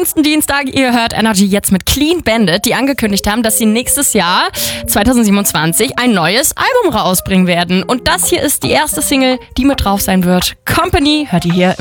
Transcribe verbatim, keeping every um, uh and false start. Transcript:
schönsten Dienstag. Ihr hört Energy jetzt mit Clean Bandit, die angekündigt haben, dass sie nächstes Jahr, zwanzig siebenundzwanzig, ein neues Album rausbringen werden. Und das hier ist die erste Single, die mit drauf sein wird. Company hört ihr hier